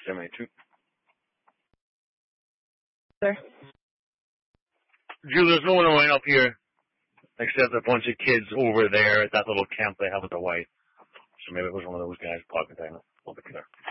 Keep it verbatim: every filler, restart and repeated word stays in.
seventy-two. Sir? Drew, there's no one around up here except a bunch of kids over there at that little camp they have with the wife. So maybe it was one of those guys pocket time. A little bit clear.